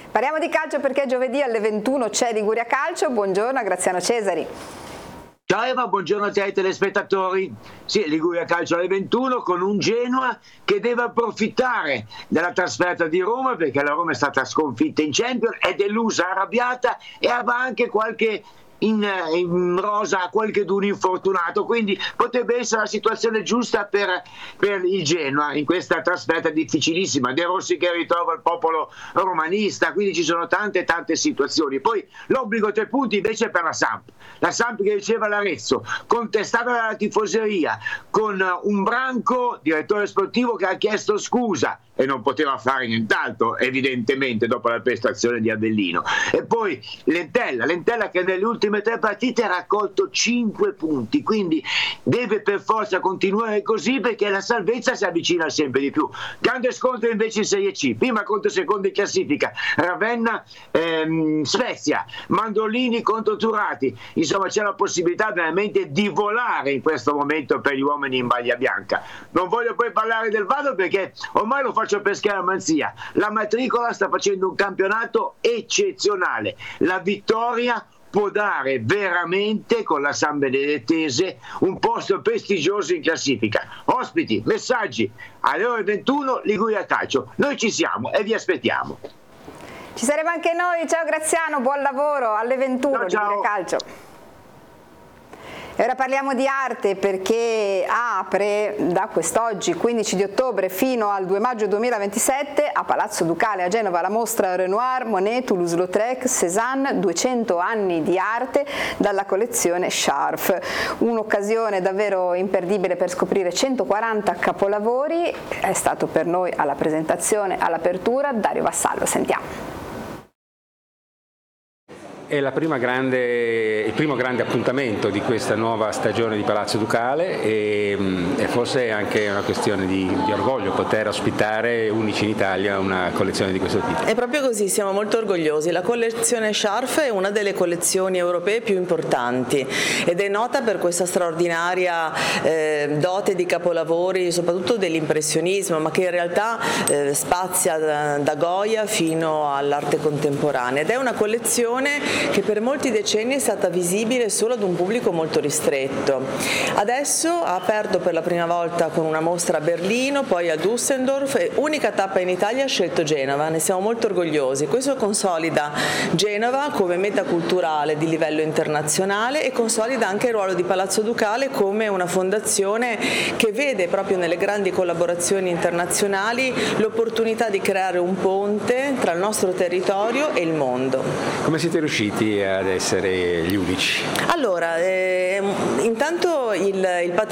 Parliamo di calcio perché giovedì alle 21 c'è Liguria Calcio. Buongiorno a Graziano Cesari. Ciao Eva, buongiorno a te ai telespettatori. Sì, Liguria Calcio alle 21 con un Genoa che deve approfittare della trasferta di Roma, perché la Roma è stata sconfitta in Champions, è delusa, arrabbiata e aveva anche qualche in rosa qualcheduno infortunato, quindi potrebbe essere la situazione giusta per il Genoa in questa trasferta difficilissima. De Rossi che ritrova il popolo romanista, quindi ci sono tante situazioni. Poi l'obbligo 3 punti invece per la Samp che riceve l'Arezzo, contestata dalla tifoseria, con un Branco, direttore sportivo, che ha chiesto scusa e non poteva fare nient'altro evidentemente dopo la prestazione di Avellino. E poi Lentella che nelle ultime 3 partite ha raccolto 5 punti, quindi deve per forza continuare così perché la salvezza si avvicina sempre di più. Grande scontro invece in Serie C, prima contro seconda in classifica, Ravenna Spezia, Mandolini contro Turati, insomma c'è la possibilità veramente di volare in questo momento per gli uomini in maglia bianca. Non voglio poi parlare del Vado perché ormai lo faccio per scaramanzia. La matricola sta facendo un campionato eccezionale, la vittoria può dare veramente con la San Benedettese un posto prestigioso in classifica. Ospiti, messaggi alle ore 21 Liguria Calcio, noi ci siamo e vi aspettiamo. Ci saremo anche noi. Ciao Graziano, buon lavoro alle 21. Ciao. Liguria Calcio. E ora parliamo di arte perché apre da quest'oggi, 15 di ottobre, fino al 2 maggio 2027 a Palazzo Ducale a Genova la mostra Renoir, Monet, Toulouse-Lautrec, Cézanne, 200 anni di arte dalla collezione Scharf. Un'occasione davvero imperdibile per scoprire 140 capolavori. È stato per noi alla presentazione, all'apertura, Dario Vassallo. Sentiamo. È il primo grande appuntamento di questa nuova stagione di Palazzo Ducale e forse è anche una questione di orgoglio poter ospitare unici in Italia una collezione di questo tipo. È proprio così, siamo molto orgogliosi. La collezione Scharf è una delle collezioni europee più importanti ed è nota per questa straordinaria dote di capolavori, soprattutto dell'impressionismo, ma che in realtà spazia da Goya fino all'arte contemporanea, ed è una collezione che per molti decenni è stata visibile solo ad un pubblico molto ristretto. Adesso ha aperto per la prima volta con una mostra a Berlino, poi a Düsseldorf e unica tappa in Italia ha scelto Genova, ne siamo molto orgogliosi. Questo consolida Genova come meta culturale di livello internazionale e consolida anche il ruolo di Palazzo Ducale come una fondazione che vede proprio nelle grandi collaborazioni internazionali l'opportunità di creare un ponte tra il nostro territorio e il mondo. Come siete riusciti ad essere gli unici? Allora, intanto il patrimonio